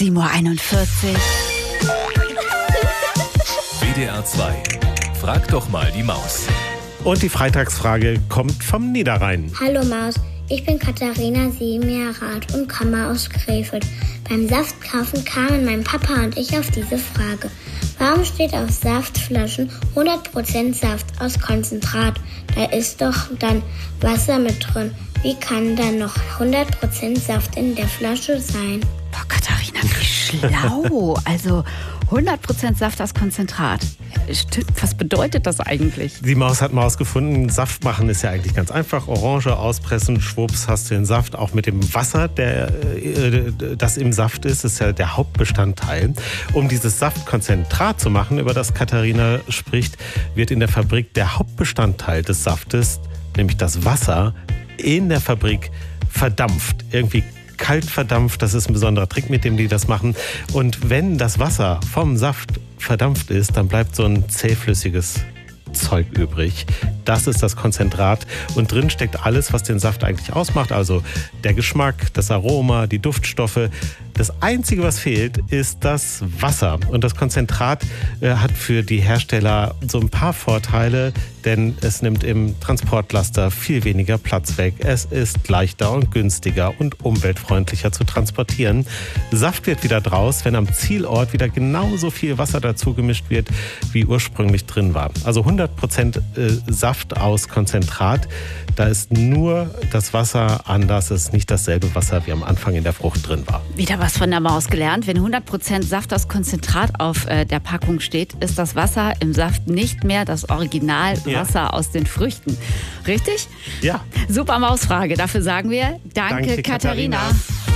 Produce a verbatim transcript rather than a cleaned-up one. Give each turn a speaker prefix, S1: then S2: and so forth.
S1: sieben Uhr einundvierzig.
S2: W D R zwei. Frag doch mal die Maus.
S3: Und die Freitagsfrage kommt vom Niederrhein.
S4: Hallo Maus, ich bin Katharina, sieben Jahre alt und komme aus Krefeld. Beim Saftkaufen kamen mein Papa und ich auf diese Frage. Warum steht auf Saftflaschen hundert Prozent Saft aus Konzentrat? Da ist doch dann Wasser mit drin. Wie kann dann noch hundert Prozent Saft in der Flasche sein?
S1: Boah, Katharina, wie schlau. Also hundert Prozent Saft aus Konzentrat. Stimmt, was bedeutet das eigentlich?
S3: Die Maus hat mal herausgefunden, Saft machen ist ja eigentlich ganz einfach. Orange auspressen, schwupps, hast du den Saft. Auch mit dem Wasser, der, äh, das im Saft ist, ist ja der Hauptbestandteil. Um dieses Saftkonzentrat zu machen, über das Katharina spricht, wird in der Fabrik der Hauptbestandteil des Saftes, nämlich das Wasser, in der Fabrik verdampft. Irgendwie kalt verdampft, das ist ein besonderer Trick, mit dem die das machen. Und wenn das Wasser vom Saft verdampft ist, dann bleibt so ein zähflüssiges Zeug übrig. Das ist das Konzentrat und drin steckt alles, was den Saft eigentlich ausmacht. Also der Geschmack, das Aroma, die Duftstoffe. Das Einzige, was fehlt, ist das Wasser. Und das Konzentrat äh, hat für die Hersteller so ein paar Vorteile, denn es nimmt im Transportlaster viel weniger Platz weg. Es ist leichter und günstiger und umweltfreundlicher zu transportieren. Saft wird wieder draus, wenn am Zielort wieder genauso viel Wasser dazu gemischt wird, wie ursprünglich drin war. Also hundert Prozent äh, Saft aus Konzentrat. Da ist nur das Wasser anders, es ist nicht dasselbe Wasser, wie am Anfang in der Frucht drin war.
S1: Wieder was von der Maus gelernt. Wenn hundert Prozent Saft aus Konzentrat auf äh, der Packung steht, ist das Wasser im Saft nicht mehr das Originalwasser ja. aus den Früchten. Richtig?
S3: Ja.
S1: Super Mausfrage. Dafür sagen wir Danke,
S3: Danke
S1: Katharina.
S3: Katharina.